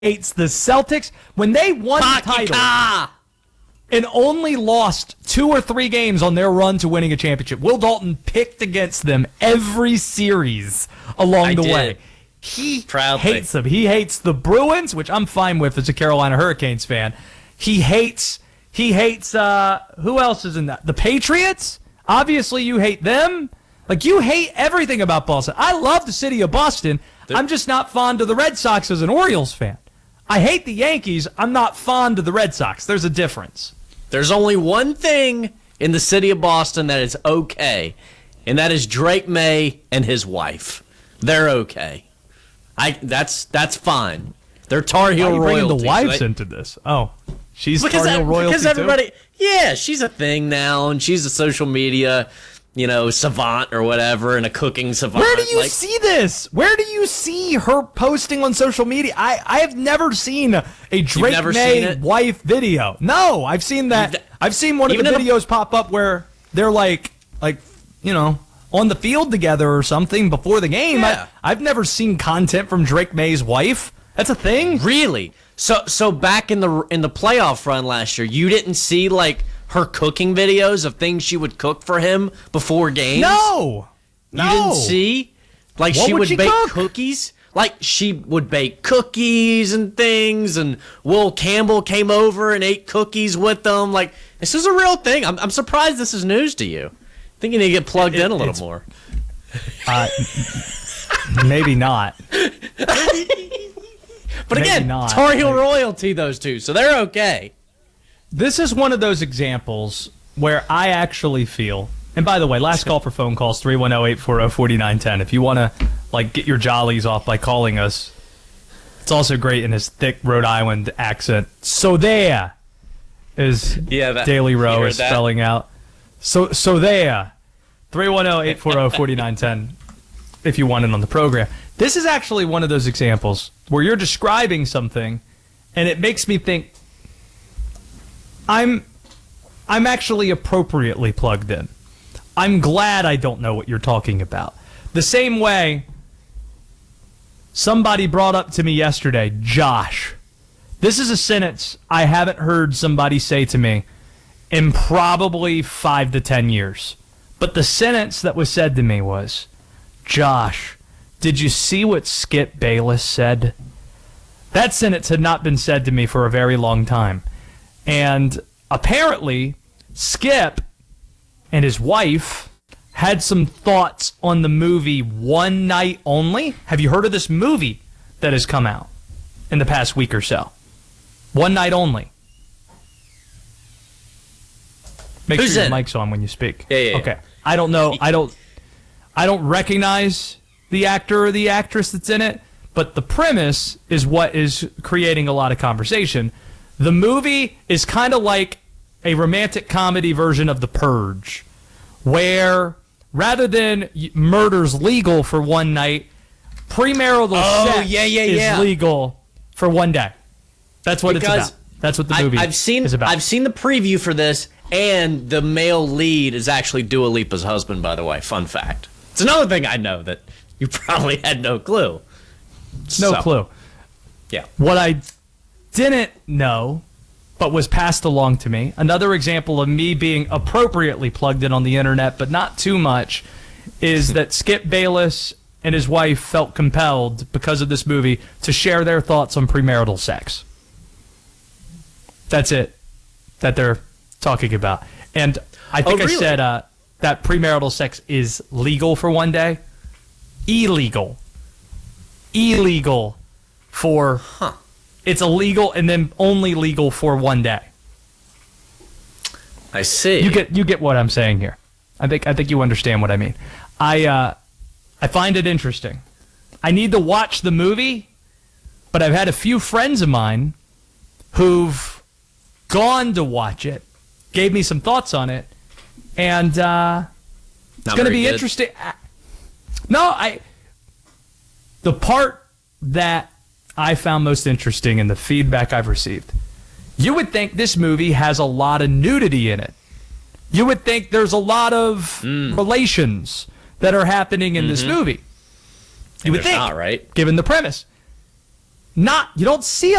hates the Celtics. When they won the title and only lost 2 or 3 games on their run to winning a championship, Will Dalton picked against them every series along the way. He hates them. He hates the Bruins, which I'm fine with as a Carolina Hurricanes fan. He hates who else is in that? The Patriots? Obviously you hate them. Like, you hate everything about Boston. I love the city of Boston. I'm just not fond of the Red Sox as an Orioles fan. I hate the Yankees. I'm not fond of the Red Sox. There's a difference. There's only one thing in the city of Boston that is okay, and that is Drake May and his wife. They're okay. That's fine. They're Tar Heel royalty. Why are you bringing the wives into this? Oh, she's Tar Heel royalty because everybody, too? Yeah, she's a thing now, and she's a social media, savant or whatever, and a cooking savant. Where do you see this? Where do you see her posting on social media? I have never seen a Drake May wife video. No, I've seen that. I've seen one of the videos pop up where they're like on the field together or something before the game. Yeah. I've never seen content from Drake May's wife. That's a thing? Really? So back in the playoff run last year, you didn't see her cooking videos of things she would cook for him before games? No. You didn't see? She would bake cookies? She would bake cookies and things, and Will Campbell came over and ate cookies with them. This is a real thing. I'm surprised this is news to you. I think you need to get plugged in a little more. Maybe not. But again, Tar Heel royalty, those two, so they're okay. This is one of those examples where I actually feel, and by the way, last call for phone calls, 310-840-4910. If you want to get your jollies off by calling us, it's also great in his thick Rhode Island accent. So there is Daily Row is spelling out. So there, 310-840-4910 if you want it on the program. This is actually one of those examples where you're describing something and it makes me think I'm actually appropriately plugged in. I'm glad I don't know what you're talking about. The same way somebody brought up to me yesterday, Josh. This is a sentence I haven't heard somebody say to me in probably 5 to 10 years. But the sentence that was said to me was, Josh, did you see what Skip Bayless said? That sentence had not been said to me for a very long time. And apparently, Skip and his wife had some thoughts on the movie One Night Only. Have you heard of this movie that has come out in the past week or so? One Night Only. Make sure your mic's on when you speak. Yeah. Okay. I don't know. I don't recognize the actor or the actress that's in it, but the premise is what is creating a lot of conversation. The movie is kind of like a romantic comedy version of The Purge, where rather than murder's legal for one night, premarital sex is legal for one day. That's what it's about. That's what the movie is about. I've seen the preview for this, and the male lead is actually Dua Lipa's husband, by the way. Fun fact. It's another thing I know that you probably had no clue. No clue. Yeah. What I didn't know, but was passed along to me, another example of me being appropriately plugged in on the internet, but not too much, is that Skip Bayless and his wife felt compelled, because of this movie, to share their thoughts on premarital sex. That's it that they're talking about. And I think I said that premarital sex is legal for one day. Illegal for it's illegal and then only legal for one day. I see. You get what I'm saying here. I think you understand what I mean. I find it interesting. I need to watch the movie, but I've had a few friends of mine who've gone to watch it, gave me some thoughts on it, and it's going to be interesting. The part that I found most interesting in the feedback I've received, you would think this movie has a lot of nudity in it. You would think there's a lot of relations that are happening in this movie. You would think, not, right? Given the premise. You don't see